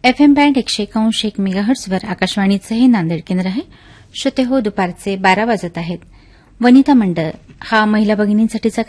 FM band 101.1 मेगाहर्ट्झवर आकाशवाणीचं हे नांदेड केंद्र आहे. श्रोते हो, दुपारचे 12 वाजत आहेत. वनिता मंडळ हा महिला भगिनींसाठीचा